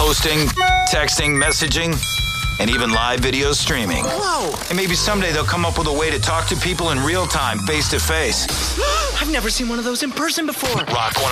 posting, texting, messaging, and even live video streaming. Whoa! And maybe someday they'll come up with a way to talk to people in real time, face to face. I've never seen one of those in person before. Rock